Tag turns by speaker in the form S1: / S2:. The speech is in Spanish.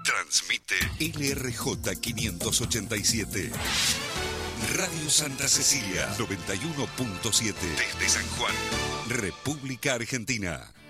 S1: Transmite LRJ 587. Radio Santa Cecilia 91.7 desde San Juan, República Argentina.